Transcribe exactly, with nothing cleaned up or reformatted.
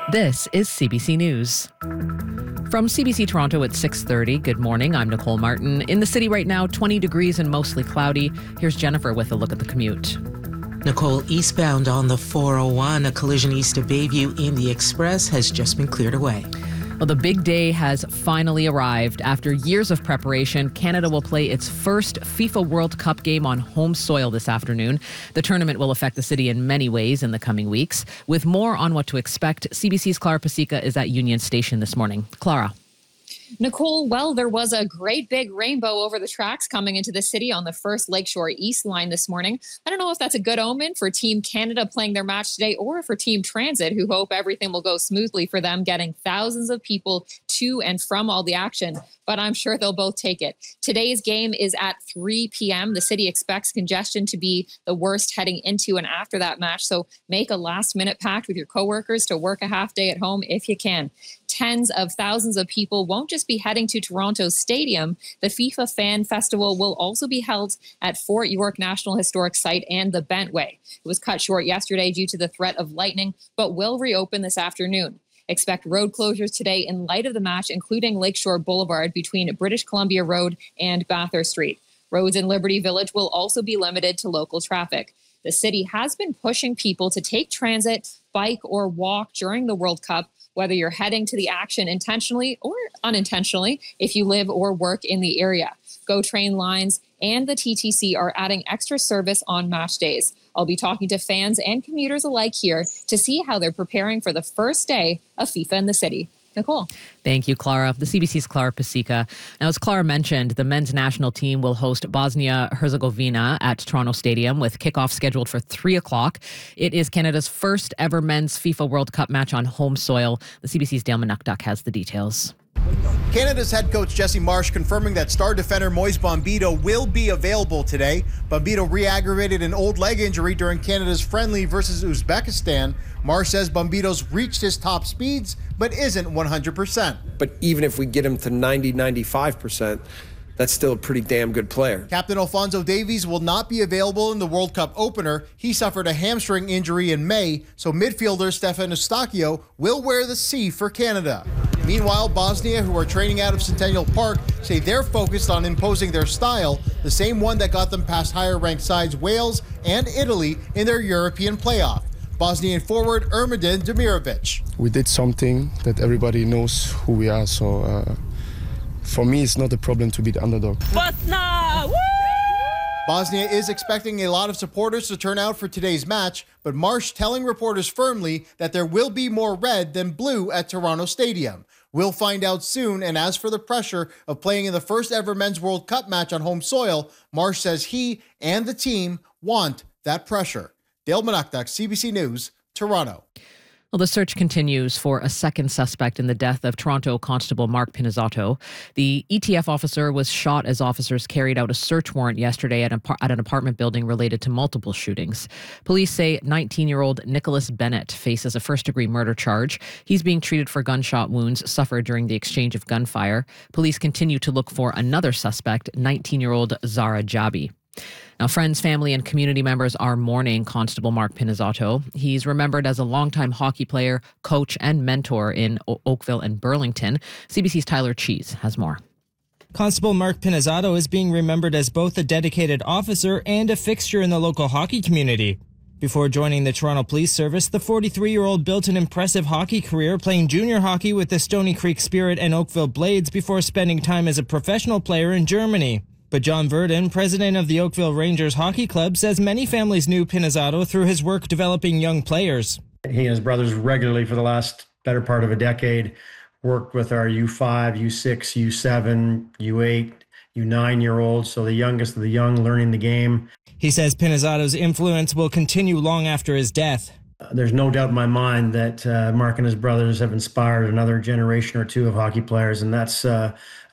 This is C B C News. From C B C Toronto at six thirty, good morning. I'm Nicole Martin. In the city right now, twenty degrees and mostly cloudy. Here's Jennifer with a look at the commute. Nicole, eastbound on the four oh one, a collision east of Bayview in the Express has just been cleared away. Well, the big day has finally arrived. After years of preparation, Canada will play its first FIFA World Cup game on home soil this afternoon. The tournament will affect the city in many ways in the coming weeks. With more on what to expect, C B C's Clara Pasica is at Union Station this morning. Clara. Nicole, well, there was a great big rainbow over the tracks coming into the city on the first Lakeshore East line this morning. I don't know if that's a good omen for Team Canada playing their match today or for Team Transit, who hope everything will go smoothly for them, getting thousands of people to and from all the action. But I'm sure they'll both take it. Today's game is at three p.m. The city expects congestion to be the worst heading into and after that match. So make a last-minute pact with your coworkers to work a half day at home if you can. Tens of thousands of people won't just be heading to Toronto Stadium. The FIFA Fan Festival will also be held at Fort York National Historic Site and the Bentway. It was cut short yesterday due to the threat of lightning, but will reopen this afternoon. Expect road closures today in light of the match, including Lakeshore Boulevard between British Columbia Road and Bathurst Street. Roads in Liberty Village will also be limited to local traffic. The city has been pushing people to take transit, bike, or walk during the World Cup, whether you're heading to the action intentionally or unintentionally if you live or work in the area. GO Train Lines and the T T C are adding extra service on match days. I'll be talking to fans and commuters alike here to see how they're preparing for the first day of FIFA in the city. Nicole. Thank you, Clara. The C B C's Clara Pasica. Now, as Clara mentioned, the men's national team will host Bosnia-Herzegovina at Toronto Stadium with kickoff scheduled for three o'clock. It is Canada's first ever men's FIFA World Cup match on home soil. The C B C's Dale Manukduk has the details. Canada's head coach Jesse Marsch confirming that star defender Moise Bombito will be available today. Bombito re-aggravated an old leg injury during Canada's friendly versus Uzbekistan. Marsch says Bombito's reached his top speeds, but isn't one hundred percent. But even if we get him to ninety, ninety-five percent, that's still a pretty damn good player. Captain Alphonso Davies will not be available in the World Cup opener. He suffered a hamstring injury in May, so midfielder Stefan Eustáquio will wear the C for Canada. Meanwhile, Bosnia, who are training out of Centennial Park, say they're focused on imposing their style, the same one that got them past higher-ranked sides Wales and Italy in their European playoff. Bosnian forward Ermedin Demirovic. We did something that everybody knows who we are, so uh, for me it's not a problem to be the underdog. Bosnia! Woo! Bosnia is expecting a lot of supporters to turn out for today's match, but Marsch telling reporters firmly that there will be more red than blue at Toronto Stadium. We'll find out soon, and as for the pressure of playing in the first ever men's World Cup match on home soil, Marsch says he and the team want that pressure. Dale Manukduk, C B C News, Toronto. Well, the search continues for a second suspect in the death of Toronto Constable Mark Pinizzato. The E T F officer was shot as officers carried out a search warrant yesterday at, a, at an apartment building related to multiple shootings. Police say nineteen-year-old Nicholas Bennett faces a first-degree murder charge. He's being treated for gunshot wounds suffered during the exchange of gunfire. Police continue to look for another suspect, nineteen-year-old Zara Jabi. Now, friends, family, and community members are mourning Constable Mark Pinizzato. He's remembered as a longtime hockey player, coach, and mentor in o- Oakville and Burlington. C B C's Tyler Cheese has more. Constable Mark Pinizzato is being remembered as both a dedicated officer and a fixture in the local hockey community. Before joining the Toronto Police Service, the forty-three-year-old built an impressive hockey career playing junior hockey with the Stony Creek Spirit and Oakville Blades before spending time as a professional player in Germany. But John Verdon, president of the Oakville Rangers Hockey Club, says many families knew Pinizzato through his work developing young players. He and his brothers regularly for the last better part of a decade worked with our U five, U six, U seven, U eight, U nine year olds, so the youngest of the young learning the game. He says Pinizzato's influence will continue long after his death. Uh, there's no doubt in my mind that uh, Mark and his brothers have inspired another generation or two of hockey players, and that's uh,